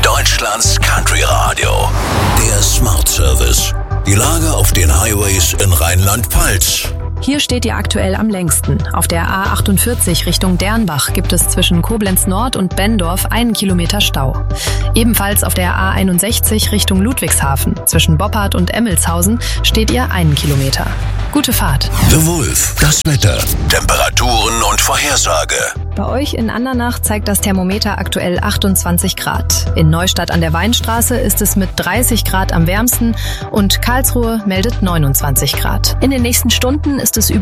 Deutschlands Country Radio. Der Smart Service. Die Lage auf den Highways in Rheinland-Pfalz. Hier steht ihr aktuell am längsten. Auf der A48 Richtung Dernbach gibt es zwischen Koblenz Nord und Benndorf 1 Kilometer Stau. Ebenfalls auf der A61 Richtung Ludwigshafen zwischen Boppard und Emmelshausen steht ihr 1 Kilometer. Gute Fahrt. The Wolf. Das Wetter, Temperaturen und Vorhersage. Bei euch in Andernach zeigt das Thermometer aktuell 28 Grad. In Neustadt an der Weinstraße ist es mit 30 Grad am wärmsten und Karlsruhe meldet 29 Grad. In den nächsten Stunden ist es